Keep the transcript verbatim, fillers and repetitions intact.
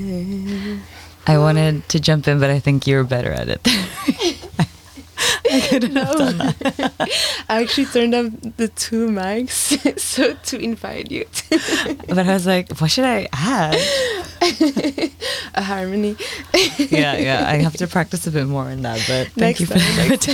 I wanted to jump in, but I think you're better at it. I couldn't have done that. I actually turned up the two mics so to invite you. But I was like, what should I add? A harmony. yeah, yeah. I have to practice a bit more in that, but thank Next you for time, the invitation.